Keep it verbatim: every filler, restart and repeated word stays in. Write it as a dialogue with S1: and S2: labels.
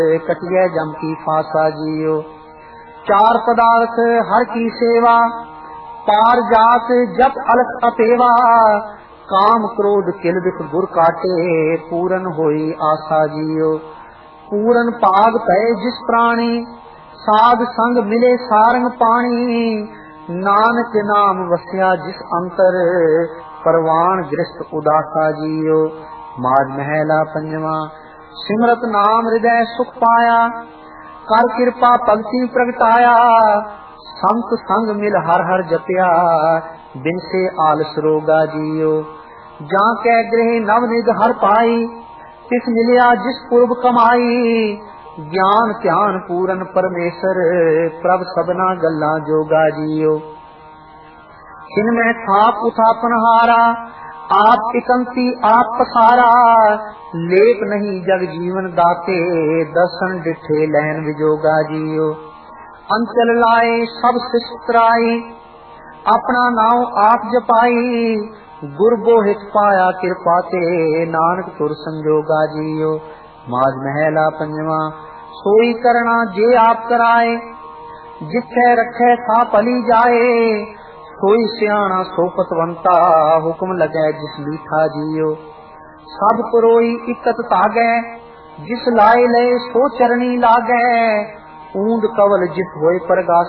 S1: कटिए जम की फासा जियो। चार पदार्थ हर की सेवा, पार जात जप अलख अपेवा। काम क्रोध किल बिख गुर काटे, पूरन होई आशा जियो। पूरन पाग पए जिस प्राणी, साध संग मिले सारंग पानी। नानक नाम वस्या जिस अंतर, परवान गृहस्थ उदासा जियो। माज महला पंजवा, सिमरत नाम हृदय सुख पाया। कर कृपा भगति प्रगटाया, संत संग मिल हर हर जपया। बिन से आलस रोगा जियो। जा कै गृह नव निध हर पाई, तिस मिलिया जिस पूर्व कमाई। ज्ञान ध्यान पूरन परमेसर, प्रभ सबना गल्ला जोगा जियो। जिनमें थाप उठापन हारा, आप इकंती आप पसारा। लेप नहीं जग जीवन दाते, दर्शन डिठे लैन विजोगा जियो। अंचल लाए सब सिस्तराई, अपना नाम आप जपाई। गुर बोहित पाया कृपा ते, नानक तुर संजोगा जियो। माज महला पंजवा, सोई करना जे आप कराए। जिथे रखे था पली जाए, सोई सियाणा सो पतवंता। हुक्म लगे जिस लीठा जियो। सब परोई इकत तागै, जिस लाए लय सो चरणी लागै। ऊंद कवल जिस होए परगास